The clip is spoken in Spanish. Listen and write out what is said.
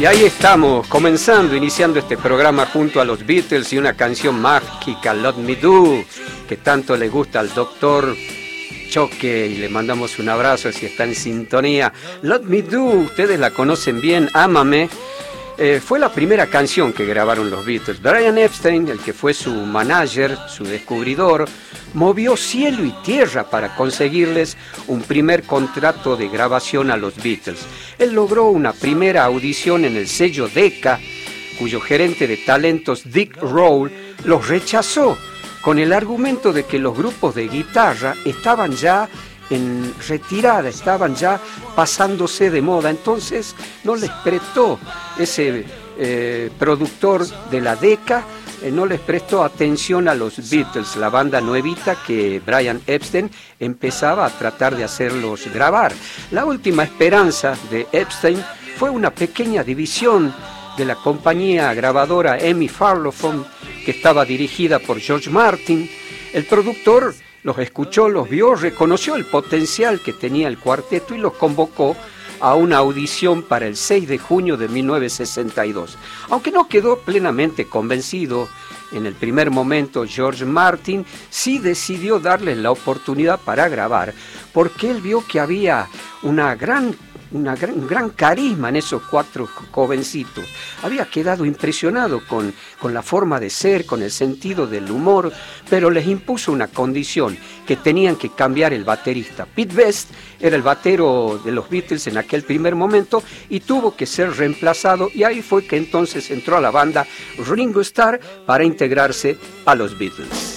Y ahí estamos, iniciando este programa junto a los Beatles y una canción mágica, Let Me Do, que tanto le gusta al doctor Choque, y le mandamos un abrazo si está en sintonía. Let Me Do, ustedes la conocen bien, Ámame. Fue la primera canción que grabaron los Beatles. Brian Epstein, el que fue su manager, su descubridor, movió cielo y tierra para conseguirles un primer contrato de grabación a los Beatles. Él logró una primera audición en el sello Decca, cuyo gerente de talentos Dick Rowe los rechazó con el argumento de que los grupos de guitarra estaban ya en retirada, estaban ya pasándose de moda. Entonces no les prestó ese productor de la Decca, no les prestó atención a los Beatles, la banda nuevita que Brian Epstein empezaba a tratar de hacerlos grabar. La última esperanza de Epstein fue una pequeña división de la compañía grabadora EMI Parlophone, que estaba dirigida por George Martin. El productor los escuchó, los vio, reconoció el potencial que tenía el cuarteto y los convocó a una audición para el 6 de junio de 1962. Aunque no quedó plenamente convencido en el primer momento, George Martin sí decidió darles la oportunidad para grabar, porque él vio que había un gran carisma en esos cuatro jovencitos. Había quedado impresionado con la forma de ser, con el sentido del humor, pero les impuso una condición, que tenían que cambiar el baterista. Pete Best era el batero de los Beatles en aquel primer momento y tuvo que ser reemplazado, y ahí fue que entonces entró a la banda Ringo Starr para integrarse a los Beatles.